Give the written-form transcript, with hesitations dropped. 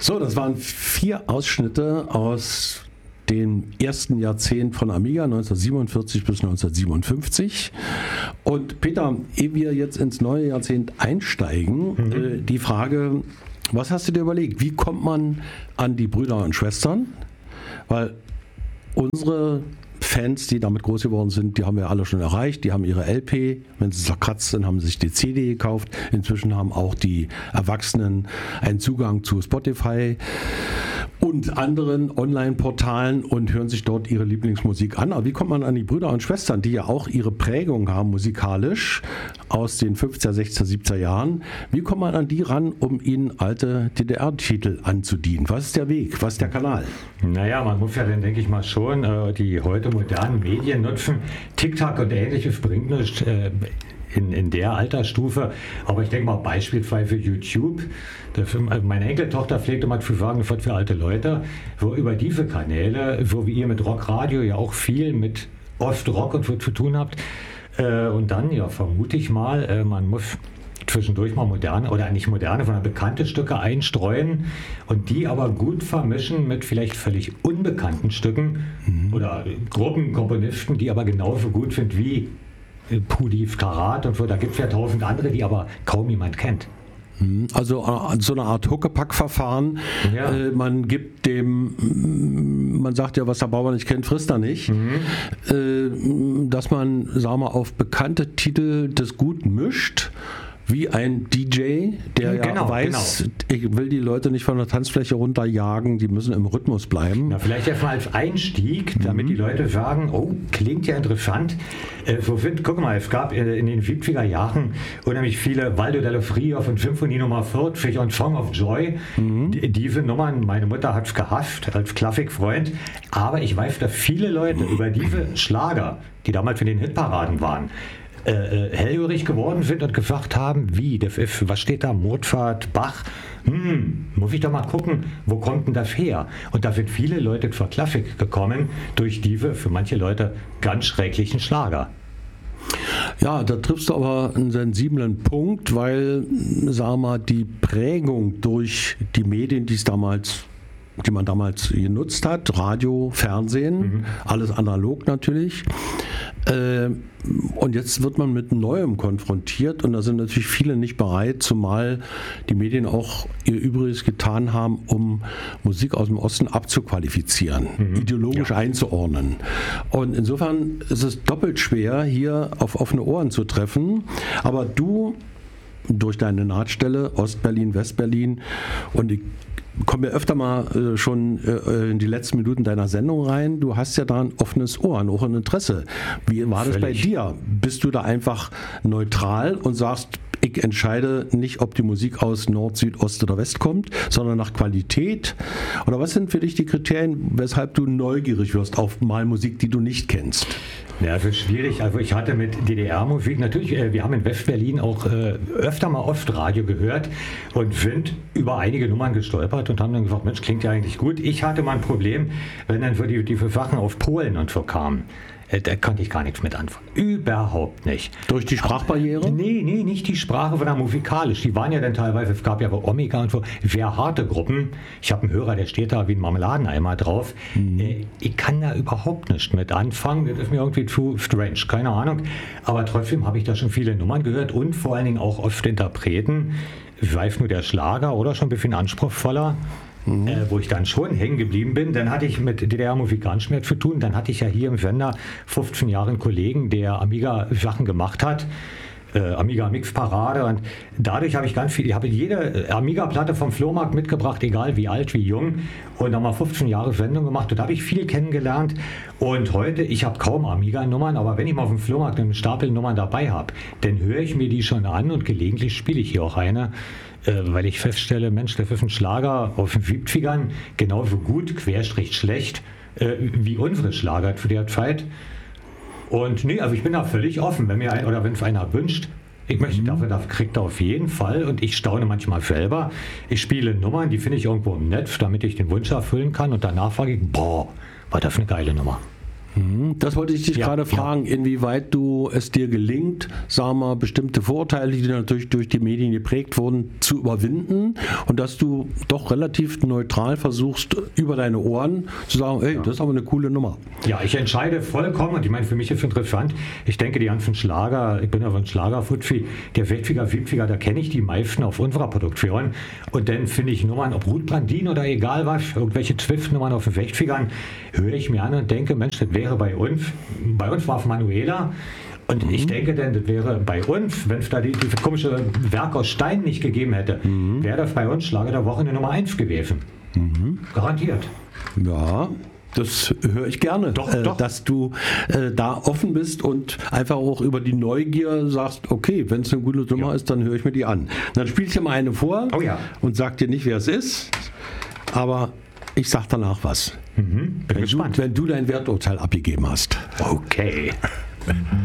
So, das waren 4 Ausschnitte aus dem ersten Jahrzehnt von Amiga, 1947 bis 1957. Und Peter, ehe wir jetzt ins neue Jahrzehnt einsteigen, die Frage, was hast du dir überlegt? Wie kommt man an die Brüder und Schwestern? Weil unsere Fans, die damit groß geworden sind, die haben wir alle schon erreicht. Die haben ihre LP, wenn sie zerkratzt sind, haben sie sich die CD gekauft. Inzwischen haben auch die Erwachsenen einen Zugang zu Spotify und anderen Online-Portalen und hören sich dort ihre Lieblingsmusik an. Aber wie kommt man an die Brüder und Schwestern, die ja auch ihre Prägung haben musikalisch aus den 50er, 60er, 70er Jahren? Wie kommt man an die ran, um ihnen alte DDR-Titel anzudienen? Was ist der Weg? Was ist der Kanal? Naja, man muss ja dann, denke ich mal schon, die heute modernen Medien nutzen. TikTok und ähnliches bringt nichts in der Altersstufe. Aber ich denke mal beispielsweise YouTube. Meine Enkeltochter pflegt immer zu sagen, das wird für alte Leute, wo über diese Kanäle, so wie ihr mit Rockradio ja auch viel mit Ostrock und so zu tun habt. Und dann, ja, vermute ich mal, man muss zwischendurch mal moderne oder nicht moderne, sondern bekannte Stücke einstreuen und die aber gut vermischen mit vielleicht völlig unbekannten Stücken oder Gruppenkomponisten, die aber genauso gut sind wie Pudi, Karat und so. Da gibt es ja 1000 andere, die aber kaum jemand kennt. Also so eine Art Huckepack-Verfahren. Ja. Man gibt dem, man sagt ja, was der Bauer nicht kennt, frisst er nicht. Dass man, sagen wir, auf bekannte Titel das gut mischt. Wie ein DJ, der weiß, ich will die Leute nicht von der Tanzfläche runterjagen, die müssen im Rhythmus bleiben. Na, vielleicht erstmal als Einstieg, damit die Leute sagen, oh, klingt ja interessant. Guck mal, es gab in den 70er Jahren unheimlich viele Waldo dello Frio von Symphonie Nummer 40 und Song of Joy. Diese Nummern, meine Mutter hat es gehasst als Klassikfreund, aber ich weiß, dass viele Leute über diese Schlager, die damals in den Hitparaden waren, hellhörig geworden sind und gesagt haben, was steht da, Mozart, Bach, muss ich doch mal gucken, wo kommt denn das her? Und da sind viele Leute zur Klassik gekommen durch diese, für manche Leute, ganz schrecklichen Schlager. Ja, da triffst du aber einen sensiblen Punkt, weil, sagen wir mal, die Prägung durch die Medien, die man damals genutzt hat, Radio, Fernsehen, alles analog natürlich. Und jetzt wird man mit Neuem konfrontiert und da sind natürlich viele nicht bereit, zumal die Medien auch ihr Übriges getan haben, um Musik aus dem Osten abzuqualifizieren, ideologisch einzuordnen. Und insofern ist es doppelt schwer, hier auf offene Ohren zu treffen. Aber du, durch deine Nahtstelle, Ostberlin, Westberlin, und ich komme ja öfter mal schon in die letzten Minuten deiner Sendung rein. Du hast ja da ein offenes Ohr, auch ein Interesse. Wie war das bei dir? Bist du da einfach neutral und sagst, ich entscheide nicht, ob die Musik aus Nord, Süd, Ost oder West kommt, sondern nach Qualität? Oder was sind für dich die Kriterien, weshalb du neugierig wirst auf mal Musik, die du nicht kennst? Ja, das ist schwierig. Also ich hatte mit DDR-Musik natürlich, wir haben in Westberlin auch öfter mal Ostradio gehört und sind über einige Nummern gestolpert und haben dann gesagt, Mensch, klingt ja eigentlich gut. Ich hatte mal ein Problem, wenn dann so die Sachen auf Polen und so kamen. Da konnte ich gar nichts mit anfangen. Überhaupt nicht. Durch die Sprachbarriere? Nee, nicht die Sprache, sondern musikalisch. Die waren ja dann teilweise, es gab ja aber Omega und so, sehr harte Gruppen. Ich habe einen Hörer, der steht da wie ein Marmeladeneimer drauf. Ich kann da überhaupt nichts mit anfangen. Das ist mir irgendwie zu strange, keine Ahnung. Aber trotzdem habe ich da schon viele Nummern gehört und vor allen Dingen auch oft Interpreten. Sei es nur der Schlager oder schon ein bisschen anspruchsvoller. Wo ich dann schon hängen geblieben bin. Dann hatte ich mit DDR-Musik gar nicht mehr zu tun. Dann hatte ich ja hier im Sender 15 Jahre einen Kollegen, der Amiga-Sachen gemacht hat. Amiga Mix Parade, und dadurch habe ich jede Amiga-Platte vom Flohmarkt mitgebracht, egal wie alt, wie jung, und dann mal 15 Jahre Sendung gemacht. Dort habe ich viel kennengelernt und heute, ich habe kaum Amiga-Nummern, aber wenn ich mal auf dem Flohmarkt einen Stapel Nummern dabei habe, dann höre ich mir die schon an und gelegentlich spiele ich hier auch eine, weil ich feststelle, Mensch, das ist ein Schlager aus den 70ern, genauso gut, querstrich schlecht, wie unsere Schlager zu der Zeit. Und nee, also ich bin da völlig offen, wenn es einer wünscht, ich möchte dafür, das kriegt er auf jeden Fall, und ich staune manchmal selber. Ich spiele Nummern, die finde ich irgendwo im Netz, damit ich den Wunsch erfüllen kann, und danach frage ich, boah, war das eine geile Nummer. Das wollte ich dich gerade fragen, inwieweit es dir gelingt, sagen wir mal, bestimmte Vorurteile, die natürlich durch die Medien geprägt wurden, zu überwinden und dass du doch relativ neutral versuchst, über deine Ohren zu sagen, hey, das ist aber eine coole Nummer. Ja, ich entscheide vollkommen, und ich meine, für mich ist interessant, ich denke, die ganzen Schlager, ich bin ja von Schlager-Futfi, der Weltfiger, Wiepfiger, da kenne ich die meisten auf unserer Produktführung und dann finde ich Nummern, ob Ruth Brandin oder egal was, irgendwelche Zwift-Nummern auf den Weltfigern, höre ich mir an und denke, Mensch, das wäre bei uns war es Manuela. Und ich denke denn, das wäre bei uns, wenn es da diese komische Werk aus Stein nicht gegeben hätte, wäre das bei uns Schlager der Woche eine Nummer 1 gewesen. Garantiert. Ja, das höre ich gerne, Doch. dass du da offen bist und einfach auch über die Neugier sagst, okay, wenn es eine gute Nummer ist, dann höre ich mir die an. Dann spiele ich dir mal eine vor und sag dir nicht, wer es ist, aber ich sag danach was. Bin gespannt. Wenn du dein Werturteil abgegeben hast. Okay.